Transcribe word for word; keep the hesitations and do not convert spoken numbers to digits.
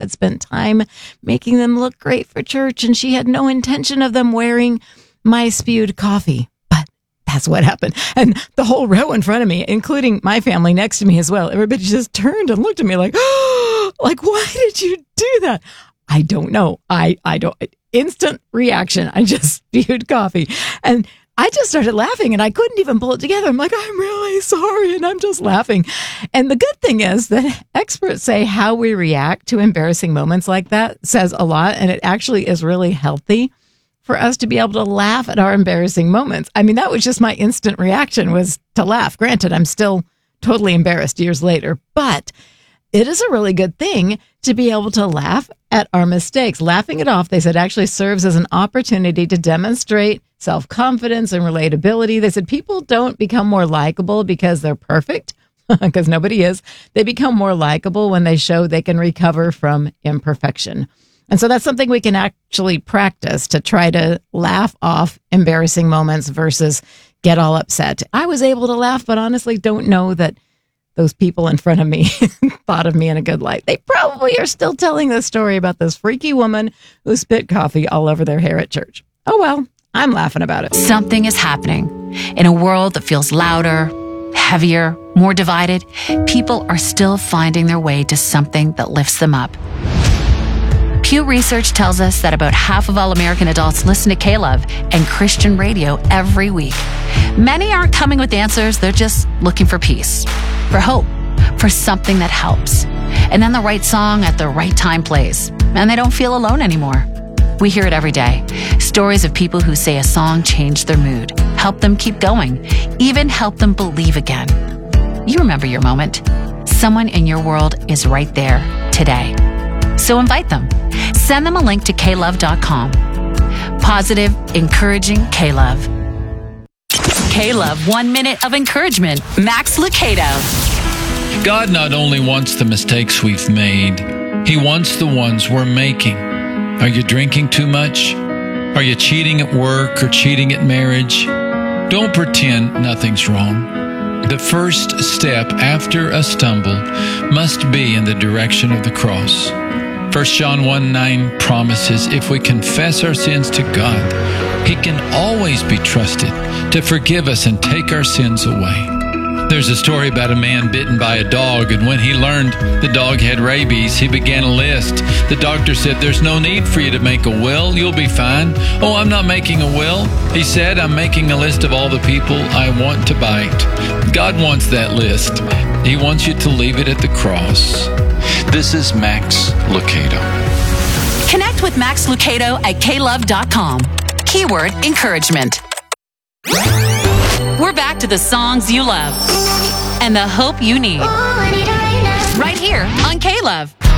had spent time making them look great for church, and she had no intention of them wearing my spewed coffee. But that's what happened. And the whole row in front of me, including my family next to me as well, everybody just turned and looked at me like, oh, like, why did you do that? I don't know. I, I don't, instant reaction. I just spewed coffee. And I just started laughing and I couldn't even pull it together. I'm like, I'm really sorry. And I'm just laughing. And the good thing is that experts say how we react to embarrassing moments like that says a lot. And it actually is really healthy for us to be able to laugh at our embarrassing moments. I mean, that was just my instant reaction, was to laugh. Granted, I'm still totally embarrassed years later, but it is a really good thing to be able to laugh at our mistakes. Laughing it off, they said, actually serves as an opportunity to demonstrate self-confidence and relatability. They said people don't become more likable because they're perfect, because nobody is. They become more likable when they show they can recover from imperfection. And so that's something we can actually practice to try to laugh off embarrassing moments versus get all upset. I was able to laugh, but honestly don't know that those people in front of me thought of me in a good light. They probably are still telling this story about this freaky woman who spit coffee all over their hair at church. Oh, well, I'm laughing about it. Something is happening. In a world that feels louder, heavier, more divided, people are still finding their way to something that lifts them up. Pew Research tells us that about half of all American adults listen to K-Love and Christian radio every week. Many aren't coming with answers. They're just looking for peace, for hope, for something that helps. And then the right song at the right time plays, and they don't feel alone anymore. We hear it every day. Stories of people who say a song changed their mood, helped them keep going, even helped them believe again. You remember your moment. Someone in your world is right there today. So invite them. Send them a link to k love dot com. Positive, encouraging K-Love. K-Love, one minute of encouragement. Max Lucado. God not only wants the mistakes we've made, He wants the ones we're making. Are you drinking too much? Are you cheating at work or cheating at marriage? Don't pretend nothing's wrong. The first step after a stumble must be in the direction of the cross. First John one nine promises if we confess our sins to God, He can always be trusted to forgive us and take our sins away. There's a story about a man bitten by a dog, and when he learned the dog had rabies, he began a list. The doctor said, there's no need for you to make a will. You'll be fine. Oh, I'm not making a will. He said, I'm making a list of all the people I want to bite. God wants that list. He wants you to leave it at the cross. This is Max Lucado. Connect with Max Lucado at k love dot com. Keyword encouragement. We're back to the songs you love and the hope you need. Right here on K-Love.